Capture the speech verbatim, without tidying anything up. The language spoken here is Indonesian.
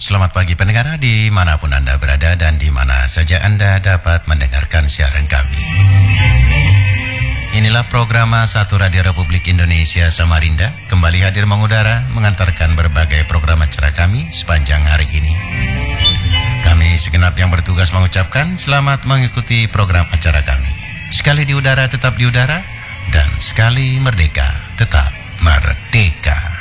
Selamat pagi pendengar dimanapun Anda berada dan di mana saja Anda dapat mendengarkan siaran kami. Inilah program Satu Radio Republik Indonesia Samarinda kembali hadir mengudara mengantarkan berbagai program acara kami sepanjang hari ini. Kami segenap yang bertugas mengucapkan selamat mengikuti program acara kami. Sekali di udara tetap di udara dan sekali merdeka tetap merdeka.